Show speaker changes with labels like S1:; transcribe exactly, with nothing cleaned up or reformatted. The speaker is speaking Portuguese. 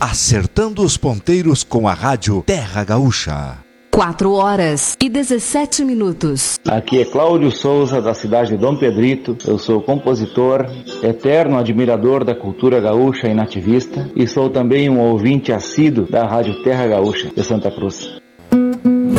S1: Acertando os ponteiros com a Rádio Terra Gaúcha.
S2: Quatro horas e dezessete minutos.
S3: Aqui é Cláudio Souza, da cidade de Dom Pedrito. Eu sou compositor, eterno admirador da cultura gaúcha e nativista, e sou também um ouvinte assíduo da Rádio Terra Gaúcha de Santa Cruz.